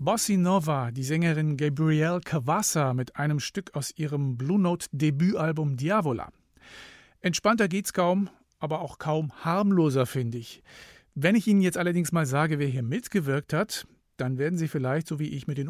Bossa Nova, die Sängerin Gabrielle Cavassa mit einem Stück aus ihrem Blue Note Debütalbum Diavola. Entspannter geht's kaum, aber auch kaum harmloser, finde ich. Wenn ich Ihnen jetzt allerdings mal sage, wer hier mitgewirkt hat, dann werden Sie vielleicht, so wie ich, mit den